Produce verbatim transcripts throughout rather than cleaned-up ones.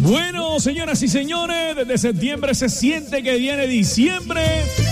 Bueno, señoras y señores, desde septiembre se siente que viene diciembre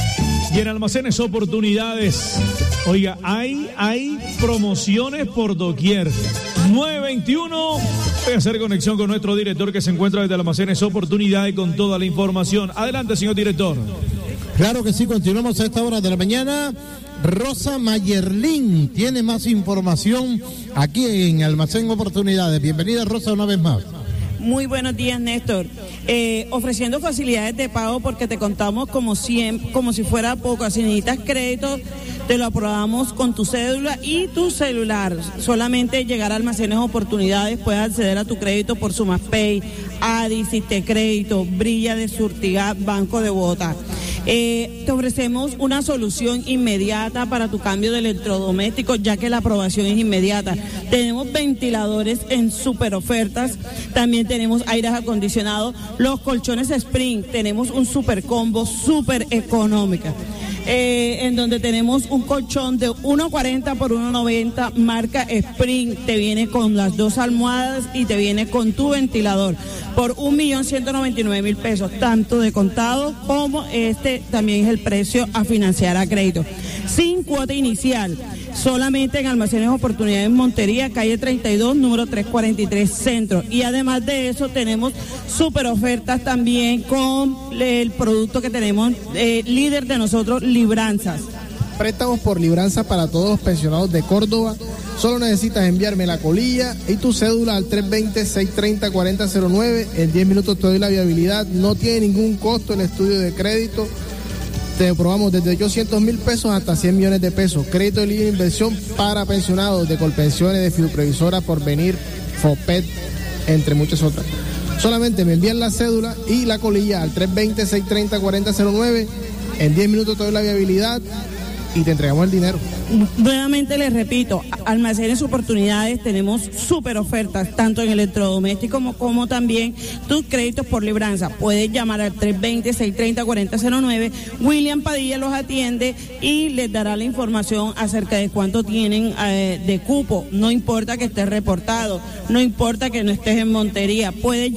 y en Almacenes Oportunidades, oiga, hay, hay promociones por doquier. nueve veintiuno, voy a hacer conexión con nuestro director que se encuentra desde Almacenes Oportunidades con toda la información. Adelante, señor director. Claro que sí, continuamos a esta hora de la mañana. Rosa Mayerlin tiene más información aquí en Almacén Oportunidades. Bienvenida, Rosa, una vez más. Muy buenos días, Néstor. Eh, ofreciendo facilidades de pago porque te contamos como siempre, como si fuera poco. Si necesitas crédito, te lo aprobamos con tu cédula y tu celular. Solamente llegar a Almacenes Oportunidades, puedes acceder a tu crédito por SumaPay, Adi, Ciste Crédito, Brilla de Surtiga, Banco de Bogotá. Eh, te ofrecemos una solución inmediata para tu cambio de electrodoméstico, ya que la aprobación es inmediata. Tenemos ventiladores en super ofertas, también tenemos aires acondicionados, los colchones Spring, tenemos un super combo, super económica. Eh, en donde tenemos un colchón de uno cuarenta por uno noventa, marca Spring, te viene con las dos almohadas y te viene con tu ventilador por un millón ciento noventa y nueve mil pesos, tanto de contado como este también es el precio a financiar a crédito, sin cuota inicial, solamente en Almacenes Oportunidades en Montería, calle treinta y dos, número trescientos cuarenta y tres, Centro. Y además de eso tenemos super ofertas también con el producto que tenemos, eh, líder de nosotros, Libranzas. Préstamos por libranza para todos los pensionados de Córdoba. Solo necesitas enviarme la colilla y tu cédula al tres veinte, seiscientos treinta, cuarenta cero nueve. En diez minutos te doy la viabilidad. No tiene ningún costo el estudio de crédito. Te aprobamos desde ochocientos mil pesos hasta cien millones de pesos. Crédito de libre inversión para pensionados de Colpensiones, de Fiduprevisora, Porvenir, Fopet, entre muchas otras. Solamente me envían la cédula y la colilla al tres veinte, seiscientos treinta, cuarenta cero nueve. En diez minutos te doy la viabilidad y te entregamos el dinero. Nuevamente les repito, Almacenes Oportunidades, tenemos súper ofertas, tanto en electrodomésticos como, como también tus créditos por libranza. Puedes llamar al tres veinte, seiscientos treinta, cuarenta cero nueve. William Padilla los atiende y les dará la información acerca de cuánto tienen eh, de cupo. No importa que estés reportado, no importa que no estés en Montería, puedes